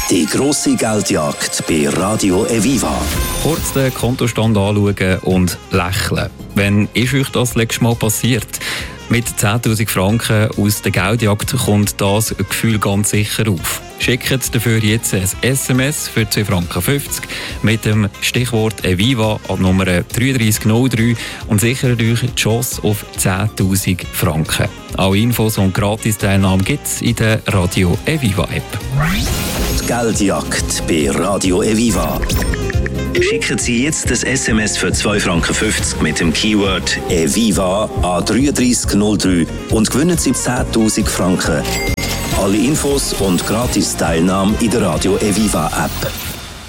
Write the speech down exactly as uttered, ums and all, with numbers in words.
Die grosse Geldjagd bei Radio Eviva. Kurz den Kontostand anschauen und lächeln. Wann ist euch das letzte Mal passiert? Mit zehntausend Franken aus der Geldjagd kommt das Gefühl ganz sicher auf. Schickt dafür jetzt ein S M S für zwei Franken fünfzig mit dem Stichwort Eviva an Nummer drei drei null drei und sichert euch die Chance auf zehntausend Franken. Alle Infos und Gratis-Teilnahme gibt es in der Radio Eviva-App. Die Geldjagd bei Radio Eviva. Schicken Sie jetzt das S M S für zwei Franken fünfzig mit dem Keyword Eviva an drei drei null drei und gewinnen Sie zehntausend Franken. Alle Infos und Gratis-Teilnahme in der Radio Eviva App.